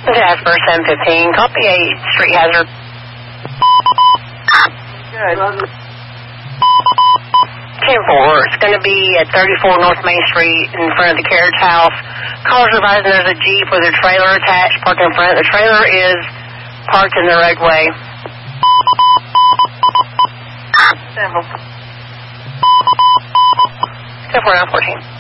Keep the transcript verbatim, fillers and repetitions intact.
Jasper, seven fifteen. Copy a street hazard. Good. ten four. It's going to be at thirty-four North Main Street in front of the carriage house. Callers advising there's a Jeep with a trailer attached parked in front. The trailer is parked in the roadway. Sample. ten four nine fourteen.